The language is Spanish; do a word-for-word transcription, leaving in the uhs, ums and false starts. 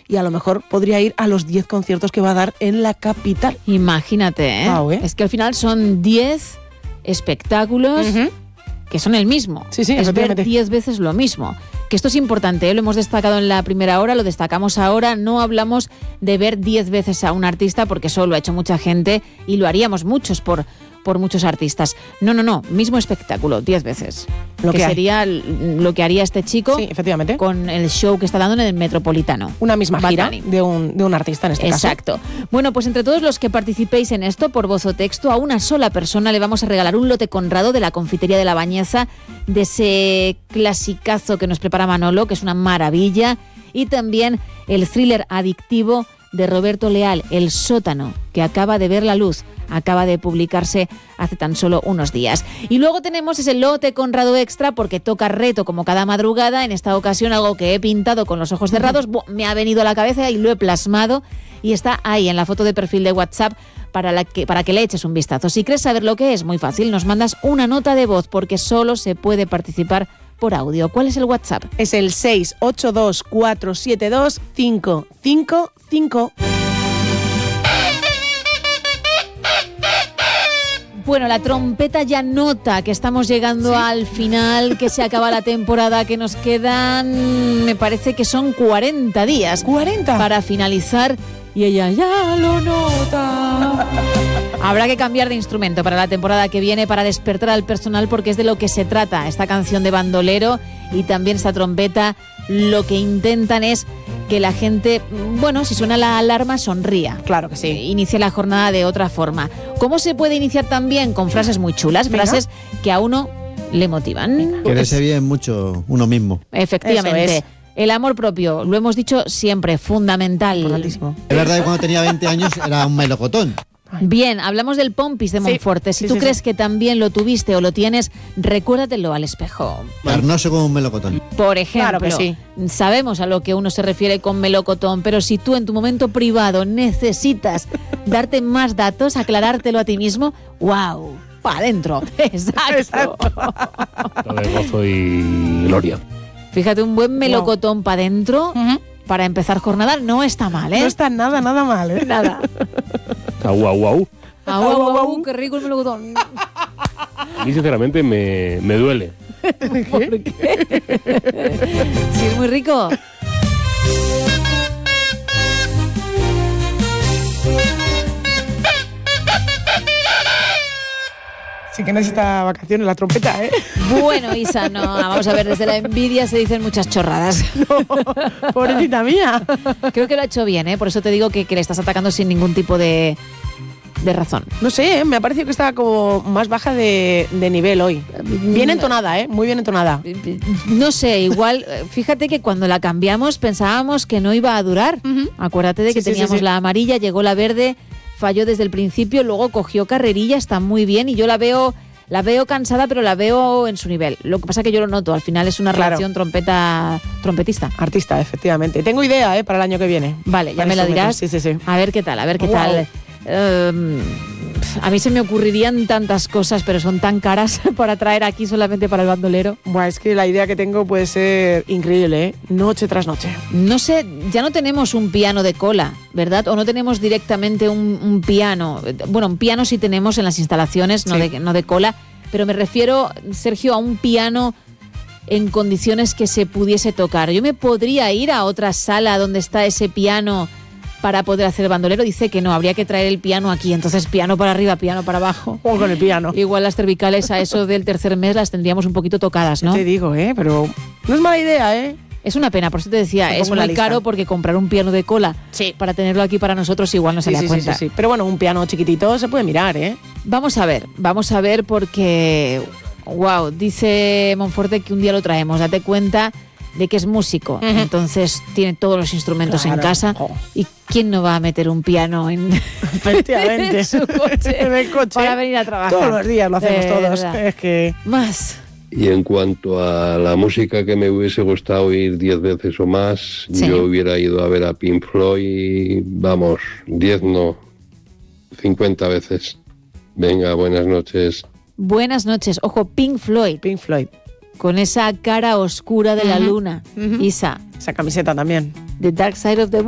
y a lo mejor podría ir a los diez conciertos que va a dar en la capital. Imagínate, ¿eh? Wow, ¿eh? Es que al final son diez espectáculos uh-huh. que son el mismo. Sí, sí, es ver diez veces lo mismo. Que esto es importante, ¿eh? Lo hemos destacado en la primera hora, lo destacamos ahora. No hablamos de ver diez veces a un artista porque eso lo ha hecho mucha gente y lo haríamos muchos por, por muchos artistas. No, no, no, mismo espectáculo, diez veces. Lo que, que sería lo que haría este chico sí, efectivamente. Con el show que está dando en el Metropolitano. Una misma gira de un, de un artista en este Exacto. caso. Exacto. Bueno, pues entre todos los que participéis en esto, por voz o texto, a una sola persona le vamos a regalar un lote Conrado de la Confitería de la Bañeza, de ese clasicazo que nos prepara Manolo, que es una maravilla, y también el thriller adictivo de Roberto Leal, El sótano, que acaba de ver la luz, acaba de publicarse hace tan solo unos días. Y luego tenemos ese lote Conrado extra porque toca reto como cada madrugada. En esta ocasión algo que he pintado con los ojos cerrados, uh-huh. me ha venido a la cabeza y lo he plasmado y está ahí en la foto de perfil de WhatsApp para, la que, para que le eches un vistazo. Si quieres saber lo que es, muy fácil, nos mandas una nota de voz porque solo se puede participar por audio. ¿Cuál es el WhatsApp? Es el seis ocho dos cuatro siete dos cinco cinco cinco. Bueno, la trompeta ya nota que estamos llegando ¿Sí? al final, que se acaba la temporada, que nos quedan, me parece que son cuarenta días. ¿cuarenta? Para finalizar, y ella ya lo nota. Habrá que cambiar de instrumento para la temporada que viene para despertar al personal porque es de lo que se trata esta canción de bandolero y también esta trompeta. Lo que intentan es que la gente, bueno, si suena la alarma, sonría. Claro que sí. Inicie la jornada de otra forma. ¿Cómo se puede iniciar también? Con frases muy chulas, Venga. frases que a uno le motivan. Quererse bien mucho uno mismo. Efectivamente. El amor propio, lo hemos dicho siempre, fundamental. Importantísimo. Es verdad que cuando tenía veinte años era un melocotón. Bien, hablamos del Pompis de Monforte. Sí, si sí, tú sí, crees sí. que también lo tuviste o lo tienes, recuérdatelo al espejo. Carnoso como un melocotón. Por ejemplo, claro que sí. sabemos a lo que uno se refiere con melocotón, pero si tú en tu momento privado necesitas darte más datos, aclarártelo a ti mismo, ¡wow! ¡Para adentro! ¡Exacto! Exacto. De gozo y gloria. Fíjate, un buen melocotón wow. para adentro, uh-huh. para empezar jornada, no está mal, ¿eh? No está nada, nada mal, ¿eh? Nada. Au, au, au. Au, au, au, qué rico el melocotón. A mí, sinceramente, me, me duele. ¿Por qué? Sí, es muy rico. Sí que necesita vacaciones la trompeta, ¿eh? Bueno, Isa, no, vamos a ver, desde la envidia se dicen muchas chorradas. No, pobrecita mía. Creo que lo ha hecho bien, ¿eh? Por eso te digo que, que le estás atacando sin ningún tipo de, de razón. No sé, ¿eh? Me ha parecido que estaba como más baja de, de nivel hoy. Bien entonada, ¿eh? Muy bien entonada. No sé, igual, fíjate que cuando la cambiamos pensábamos que no iba a durar. Uh-huh. Acuérdate de que sí, teníamos sí, sí, sí. la amarilla, llegó la verde, falló desde el principio, luego cogió carrerilla, está muy bien y yo la veo... La veo cansada, pero la veo en su nivel. Lo que pasa es que yo lo noto. Al final es una claro. relación trompeta trompetista. Artista, efectivamente. Tengo idea, ¿eh? Para el año que viene. Vale, ya me la dirás. Sí, sí, sí. A ver qué tal, a ver qué wow. tal. Um, a mí se me ocurrirían tantas cosas, pero son tan caras para traer aquí solamente para el bandolero. Buah, es que la idea que tengo puede ser increíble, ¿eh? Noche tras noche. No sé, ya no tenemos un piano de cola, ¿verdad? O no tenemos directamente un, un piano. Bueno, un piano sí tenemos en las instalaciones, no, sí. de, no de cola, pero me refiero, Sergio, a un piano en condiciones que se pudiese tocar. Yo me podría ir a otra sala donde está ese piano para poder hacer el bandolero. Dice que no, habría que traer el piano aquí, entonces piano para arriba, piano para abajo. O con el piano. Igual las cervicales a eso del tercer mes las tendríamos un poquito tocadas, ¿no? Te digo, ¿eh? Pero no es mala idea, ¿eh? Es una pena, por eso te decía, es muy caro porque comprar un piano de cola sí. para tenerlo aquí para nosotros igual no se sí, le da sí, cuenta. Sí, sí, sí. Pero bueno, un piano chiquitito se puede mirar, ¿eh? Vamos a ver, vamos a ver porque, wow, dice Monforte que un día lo traemos, date cuenta de que es músico, uh-huh. entonces tiene todos los instrumentos claro. en casa. Oh. ¿Y quién no va a meter un piano en, efectivamente. en su coche, en el coche para venir a trabajar? Todos los días lo hacemos de todos. Verdad. Es que más. Y en cuanto a la música que me hubiese gustado oír diez veces o más, sí. yo hubiera ido a ver a Pink Floyd, vamos, diez no, cincuenta veces. Venga, buenas noches. Buenas noches. Ojo, Pink Floyd. Pink Floyd. Con esa cara oscura de uh-huh. la luna. Uh-huh. Isa. Esa camiseta también. The Dark Side of the Moon.